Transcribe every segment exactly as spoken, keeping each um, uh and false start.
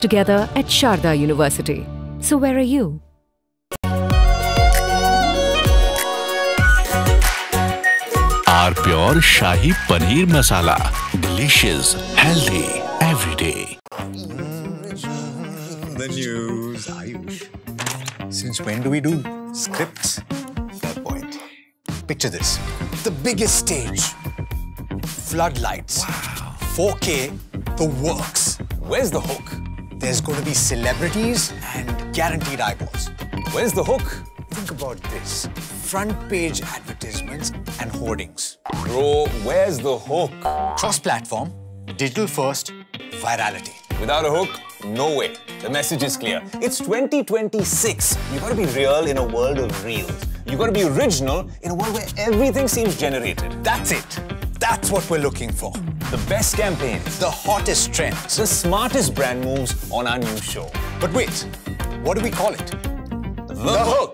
together at Sharda University. So where are you? R Pure Shahi Paneer Masala. Delicious, healthy, every day. The news, Ayush. Since when do we do scripts? Fair point. Picture this. The biggest stage. Floodlights. Wow. four K, the works. Where's the hook? There's going to be celebrities and guaranteed eyeballs. Where's the hook? Think about this. Front page advertisements and hoardings. Bro, where's the hook? Cross-platform, digital first, virality. Without a hook, no way. The message is clear. It's twenty twenty-six. You gotta be real in a world of reels. You gotta be original in a world where everything seems generated. That's it. That's what we're looking for. The best campaigns, the hottest trends, the smartest brand moves on our new show. But wait, what do we call it? The, the Hook.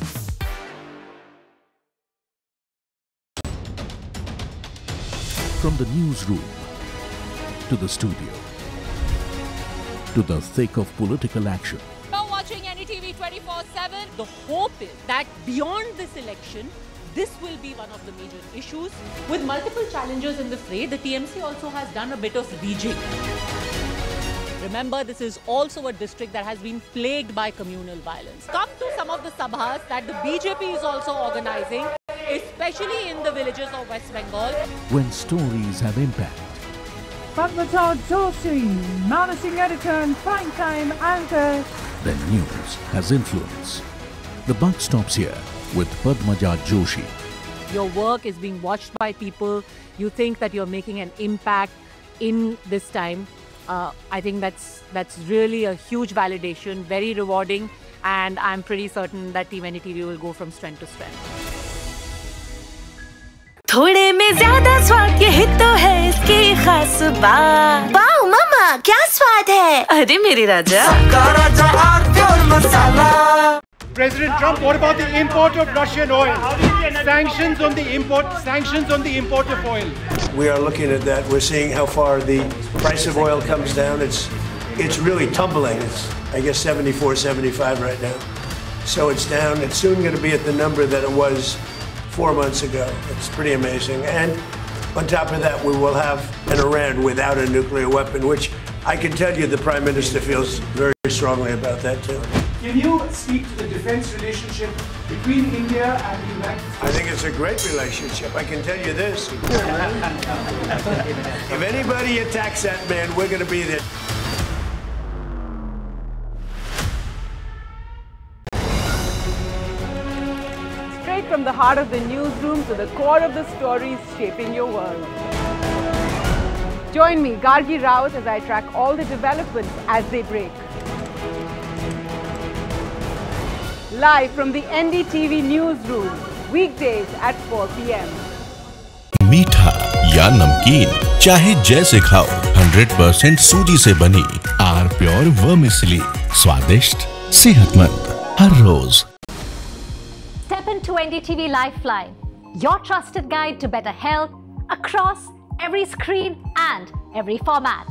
From the newsroom to the studio to the thick of political action. You're watching N D T V twenty-four seven. The hope is that beyond this election, this will be one of the major issues. With multiple challengers in the fray, the T M C also has done a bit of rejigging. Remember, this is also a district that has been plagued by communal violence. Come to some of the sabhas that the B J P is also organizing, especially in the villages of West Bengal. When stories have impact. Padma Joshi, managing editor and prime time anchor. Then news has influence. The buck stops here with Padmaja Joshi. Your work is being watched by people. You think that you're making an impact in this time. Uh, I think that's that's really a huge validation, very rewarding, and I'm pretty certain that Team N D T V will go from strength to strength. थोड़े में ज्यादा स्वाद ये ही तो है इसकी खास बात। वाओ मामा, क्या स्वाद है? अरे मेरे राजा। सबका राजा are pure masala. President Trump, what about the import of Russian oil? Sanctions on the import, sanctions on the import of oil. We are looking at that. We're seeing how far the price of oil comes down. It's, it's really tumbling. It's, I guess, seventy-four, seventy-five right now. So it's down. It's soon going to be at the number that it was four months ago. It's pretty amazing. And on top of that, we will have an Iran without a nuclear weapon, which I can tell you the Prime Minister feels very strongly about that too. Can you speak to the defense relationship between India and the United States? I think it's a great relationship. I can tell you this. If anybody attacks that man, we're going to be there. Straight from the heart of the newsroom to the core of the stories shaping your world. Join me, Gargi Raut, as I track all the developments as they break. Live from the N D T V newsroom, weekdays at four P M मीठा या नमकीन, चाहे जैसे खाओ, hundred percent सूजी से बनी are pure vermicelli, स्वादिष्ट, सेहतमंद, हर रोज। Step into N D T V Lifeline, your trusted guide to better health across every screen and every format.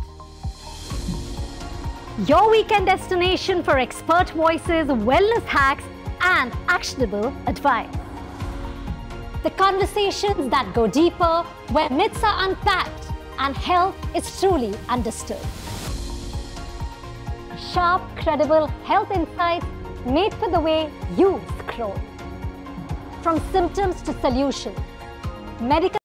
Your weekend destination for expert voices, wellness hacks, and actionable advice. The conversations that go deeper, where myths are unpacked and health is truly understood. Sharp, credible health insights made for the way you scroll. From symptoms to solutions, medical.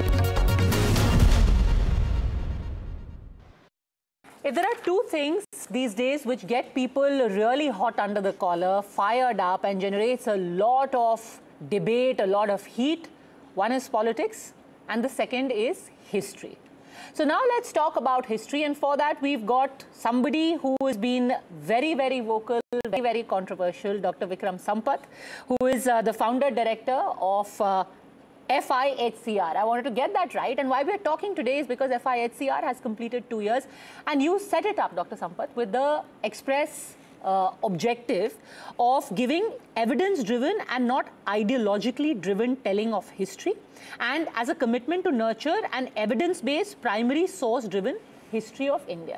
If there are two things these days which get people really hot under the collar, fired up, and generates a lot of debate, a lot of heat, one is politics and the second is history. So now let's talk about history, and for that we've got somebody who has been very, very vocal, very, very controversial, Doctor Vikram Sampath, who is uh, the founder director of uh, F I H C R. I wanted to get that right, and why we're talking today is because F I H C R has completed two years and you set it up, Doctor Sampath, with the express uh, objective of giving evidence-driven and not ideologically driven telling of history, and as a commitment to nurture an evidence-based, primary source-driven history of India.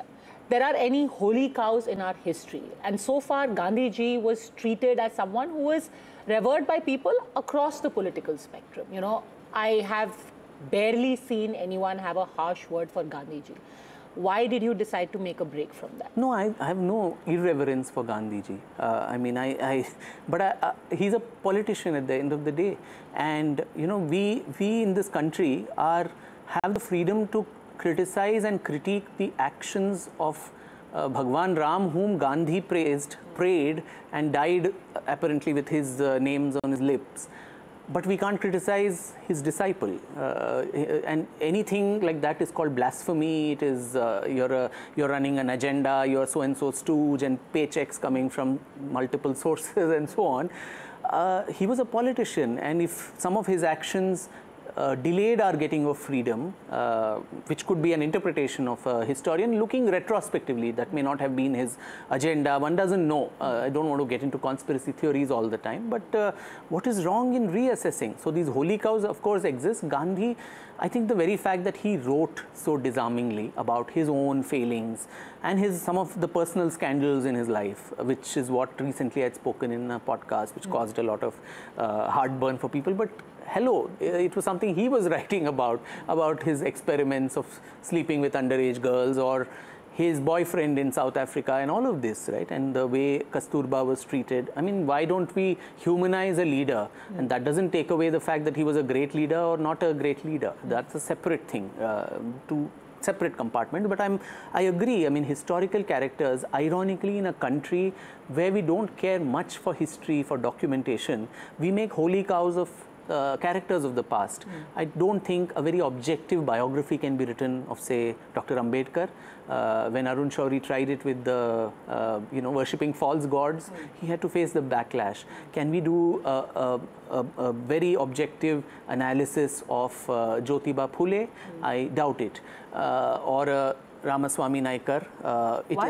there are any holy cows in our history. And so far, Gandhiji was treated as someone who was revered by people across the political spectrum. You know, I have barely seen anyone have a harsh word for Gandhiji. Why did you decide to make a break from that? No, I, I have no irreverence for Gandhiji. Uh, I mean, I, I but I, uh, he's a politician at the end of the day. And, you know, we, we in this country are, have the freedom to criticize and critique the actions of uh, Bhagwan Ram, whom Gandhi praised, prayed, and died uh, apparently with his uh, names on his lips. But we can't criticize his disciple, uh, and anything like that is called blasphemy. It is uh, you're a, you're running an agenda, you're so and so stooge, and paychecks coming from multiple sources and so on. Uh, he was a politician, and if some of his actions Uh, delayed our getting of freedom, uh, which could be an interpretation of a historian looking retrospectively. That may not have been his agenda. One doesn't know. Uh, I don't want to get into conspiracy theories all the time, but uh, what is wrong in reassessing? So these holy cows, of course, exist. Gandhi, I think the very fact that he wrote so disarmingly about his own failings and his some of the personal scandals in his life, which is what recently I had spoken in a podcast, which mm. caused a lot of uh, heartburn for people. But hello, it was something he was writing about, about his experiments of sleeping with underage girls or his boyfriend in South Africa and all of this, right? And the way Kasturba was treated. I mean, why don't we humanize a leader? Mm. And that doesn't take away the fact that he was a great leader or not a great leader. Mm. That's a separate thing, uh, two separate compartment. But I'm, I agree. I mean, historical characters, ironically, in a country where we don't care much for history, for documentation, we make holy cows of Uh, characters of the past. Mm. I don't think a very objective biography can be written of, say, Doctor Ambedkar. Uh, when Arun Shourie tried it with the, uh, you know, worshipping false gods, mm. he had to face the backlash. Can we do a, a, a, a very objective analysis of uh, Jyotiba Phule? Mm. I doubt it. Uh, or uh, Ramaswamy Naikar. Uh, it Why?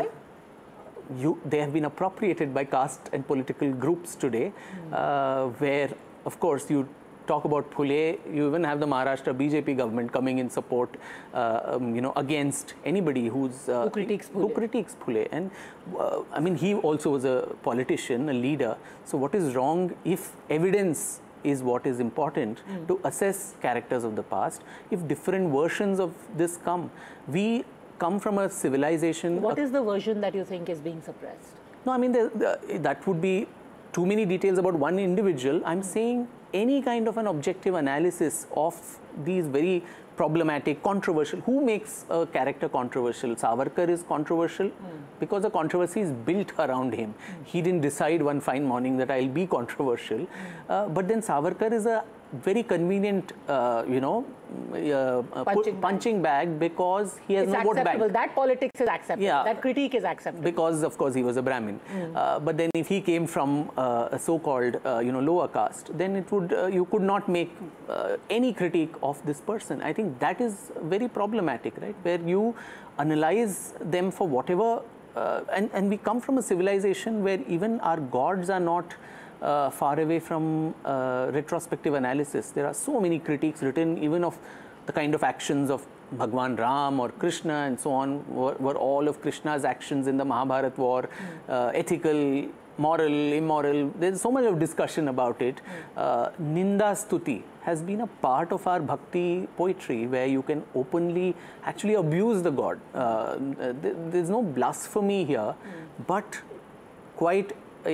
You, they have been appropriated by caste and political groups today, mm. uh, where, of course, you talk about Phule, you even have the Maharashtra B J P government coming in support, uh, um, you know, against anybody who's uh, who critiques Phule. Who critiques Phule. And uh, I mean, he also was a politician, a leader. So what is wrong if evidence is what is important mm. to assess characters of the past? If different versions of this come, we come from a civilization. What is the version that you think is being suppressed? No, I mean, the, the, that would be too many details about one individual. I'm mm. saying any kind of an objective analysis of these very problematic, controversial. Who makes a character controversial? Savarkar is controversial mm. because the controversy is built around him. Mm. He didn't decide one fine morning that I'll be controversial. Mm. Uh, but then Savarkar is a very convenient, uh, you know, uh, punching, punching bag. bag because he has it's no vote bank. That politics is acceptable. Yeah. That critique is acceptable. Because, of course, he was a Brahmin. Mm. Uh, but then if he came from uh, a so-called, uh, you know, lower caste, then it would, uh, you could not make uh, any critique of this person. I think that is very problematic, right? Where you analyze them for whatever, uh, and, and we come from a civilization where even our gods are not Uh, far away from uh, retrospective analysis. There are so many critiques written even of the kind of actions of Bhagwan Ram or Krishna and so on, were, were all of Krishna's actions in the Mahabharat war, mm. uh, ethical, moral, immoral. There's so much of discussion about it. Mm. Uh, Ninda Stuti has been a part of our bhakti poetry where you can openly actually abuse the god. Uh, th there's no blasphemy here, mm. but quite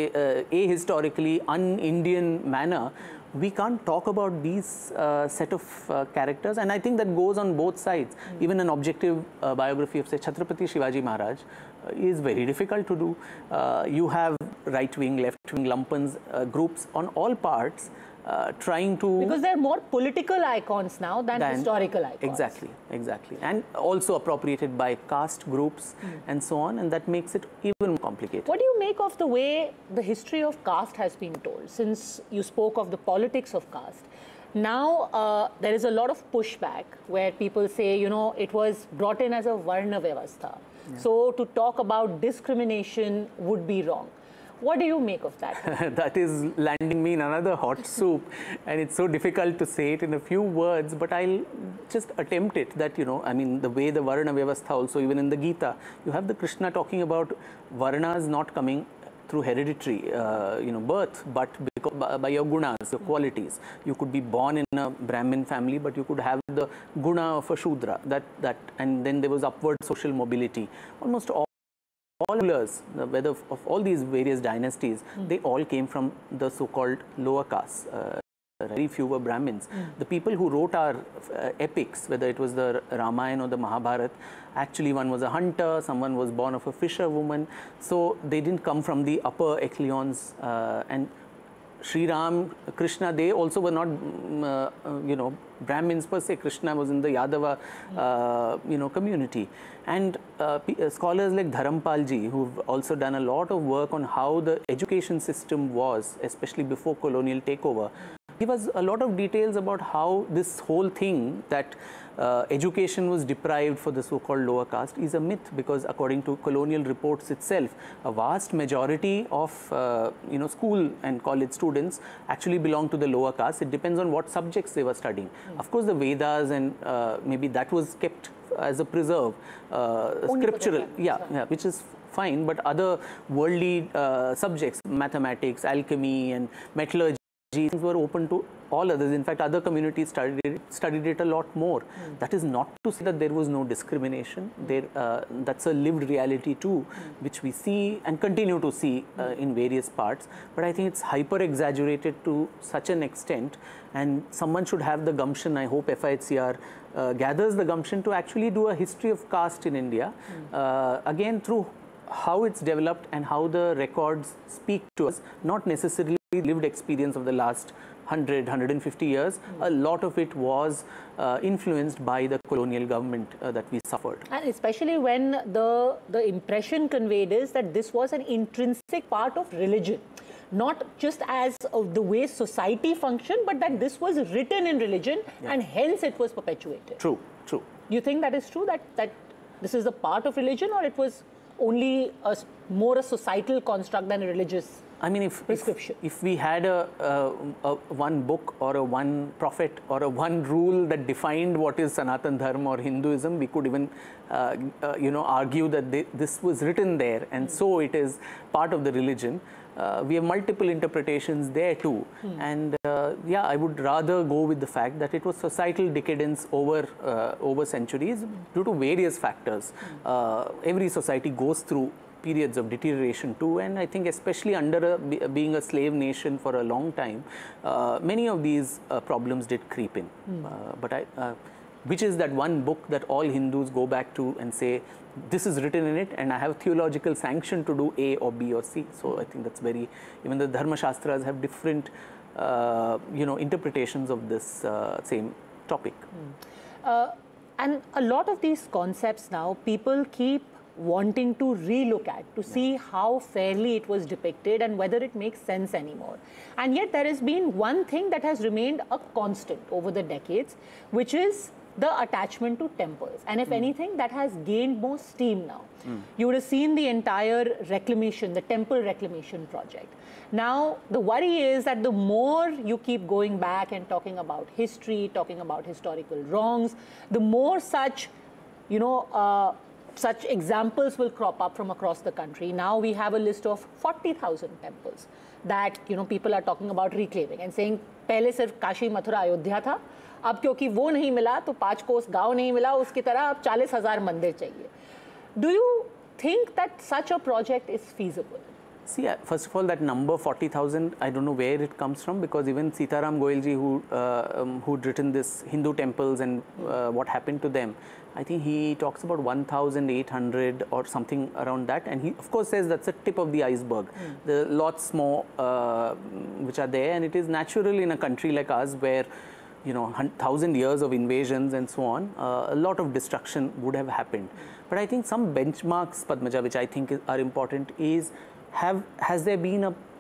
a historically un-Indian manner, we can't talk about these uh, set of uh, characters, and I think that goes on both sides. Mm. Even an objective uh, biography of, say, Chhatrapati Shivaji Maharaj uh, is very difficult to do. Uh, you have right-wing, left-wing lumpens uh, groups on all parts uh, trying to... Because they're more political icons now than, than historical icons. Exactly, exactly. And also appropriated by caste groups mm. and so on, and that makes it even more complicated. What do you make of the way the history of caste has been told? Since you spoke of the politics of caste, now uh, there is a lot of pushback where people say, you know, it was brought in as a Varna Vyavastha. Yeah. So to talk about discrimination would be wrong. What do you make of that? That is landing me in another hot soup, and it's so difficult to say it in a few words, but I'll just attempt it. That, you know, I mean, the way the Varna Vyavastha also, even in the Gita, you have the Krishna talking about Varnas not coming through hereditary, uh, you know, birth, but because, by, by your gunas, your qualities. You could be born in a Brahmin family, but you could have the guna of a Shudra. That that, and then there was upward social mobility. Almost all. All rulers, whether of all these various dynasties, mm. they all came from the so-called lower castes. Uh, very few were Brahmins. Mm. The people who wrote our uh, epics, whether it was the Ramayana or the Mahabharata, actually one was a hunter, someone was born of a fisherwoman. So they didn't come from the upper echelons. Uh, and Sri Ram, Krishna, they also were not, uh, uh, you know, Brahmins per se. Krishna was in the Yadava, uh, you know, community. And uh, uh, scholars like Dharampal ji, who've also done a lot of work on how the education system was, especially before colonial takeover, give us a lot of details about how this whole thing that uh, education was deprived for the so-called lower caste is a myth, because according to colonial reports itself, a vast majority of uh, you know, school and college students actually belong to the lower caste. It depends on what subjects they were studying. Mm. Of course, the Vedas and uh, maybe that was kept as a preserve, uh, scriptural, yeah, yeah, which is fine, but other worldly uh, subjects, mathematics, alchemy and metallurgy, were open to all others. In fact, other communities studied it, studied it a lot more. Mm. That is not to say that there was no discrimination. There, uh, that's a lived reality too, mm. which we see and continue to see uh, in various parts. But I think it's hyper exaggerated to such an extent, and someone should have the gumption. I hope F I H C R uh, gathers the gumption to actually do a history of caste in India, mm. uh, again through how it's developed and how the records speak to us, not necessarily lived experience of the last one hundred, one hundred fifty years. Mm. A lot of it was uh, influenced by the colonial government uh, that we suffered. And especially when the, the impression conveyed is that this was an intrinsic part of religion. Not just as of the way society functioned, but that this was written in religion, yeah. and hence it was perpetuated. True, true. You think that is true, that, that this is a part of religion, or it was only a, more a societal construct than a religious I mean, if, prescription? If, if we had a, a, a one book or a one prophet or a one rule that defined what is Sanatan Dharma or Hinduism, we could even, uh, uh, you know, argue that they, this was written there, and mm. so it is part of the religion. Uh, we have multiple interpretations there too, mm. and uh, yeah, I would rather go with the fact that it was societal decadence over uh, over centuries mm. due to various factors. Mm. Uh, every society goes through periods of deterioration too, and I think especially under a, be, being a slave nation for a long time, uh, many of these uh, problems did creep in. Mm. Uh, but I, uh, which is that one book that all Hindus go back to and say, this is written in it, and I have theological sanction to do A or B or C. So I think that's very, even the Dharma Shastras have different, uh, you know, interpretations of this uh, same topic. Mm. Uh, and a lot of these concepts now, people keep wanting to relook at, to see yeah. how fairly it was depicted and whether it makes sense anymore. And yet there has been one thing that has remained a constant over the decades, which is the attachment to temples. And if mm. anything, that has gained more steam now. Mm. You would have seen the entire reclamation, the temple reclamation project. Now, the worry is that the more you keep going back and talking about history, talking about historical wrongs, the more such, you know, uh, such examples will crop up from across the country. Now we have a list of forty thousand temples that, you know, people are talking about reclaiming and saying, पहले सिर्फ काशी मथुरा अयोध्या था, अब क्योंकि वो नहीं मिला तो पाँच कोस गांव नहीं मिला, उसकी तरह अब चालीस हजार मंदिर चाहिए. Do you think that such a project is feasible? See, first of all, that number forty thousand, I don't know where it comes from, because even Sitaram Goyalji, who uh, um, who'd written this Hindu temples and uh, what happened to them, I think he talks about one thousand eight hundred or something around that, and he of course says that's the tip of the iceberg. Mm. There are lots more uh, which are there, and it is natural in a country like ours where, you know, thousand years of invasions and so on, uh, a lot of destruction would have happened. Mm. But I think some benchmarks, Padmaja, which I think is, are important, is have has there been a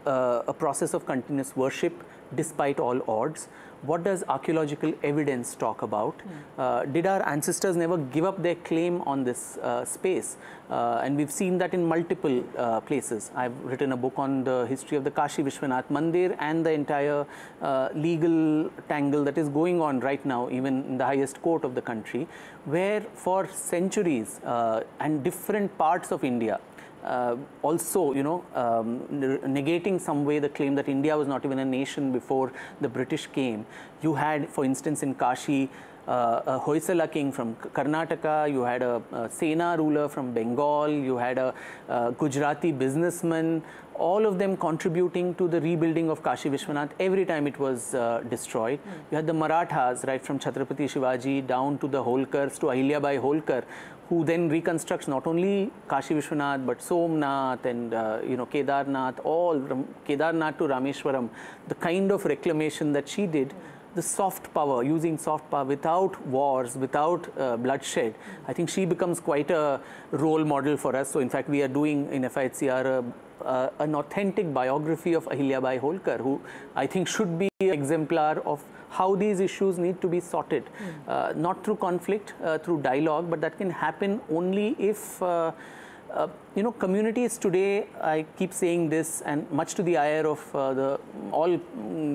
uh, a process of continuous worship despite all odds? What does archaeological evidence talk about? Mm. Uh, did our ancestors never give up their claim on this uh, space? Uh, and we've seen that in multiple uh, places. I've written a book on the history of the Kashi Vishwanath Mandir and the entire uh, legal tangle that is going on right now, even in the highest court of the country, where for centuries uh, and different parts of India, Uh, also, you know, um, negating some way the claim that India was not even a nation before the British came. You had, for instance, in Kashi, uh, a Hoysala king from Karnataka, you had a, a Sena ruler from Bengal, you had a, a Gujarati businessman, all of them contributing to the rebuilding of Kashi Vishwanath every time it was uh, destroyed. Mm. You had the Marathas, right, from Chhatrapati Shivaji down to the Holkars, to Ahilyabai Holkar, who then reconstructs not only Kashi Vishwanath but Somnath and uh, you know, Kedarnath, all from Kedarnath to Rameshwaram, the kind of reclamation that she did. Mm. The soft power, using soft power without wars, without uh, bloodshed. Mm. I think she becomes quite a role model for us. So in fact, we are doing in F I H C R a, uh, an authentic biography of Ahilyabai Holkar, who I think should be an exemplar of how these issues need to be sorted. Mm. Uh, not through conflict, uh, through dialogue, but that can happen only if uh, Uh, you know, communities today, I keep saying this, and much to the ire of uh, the all mm,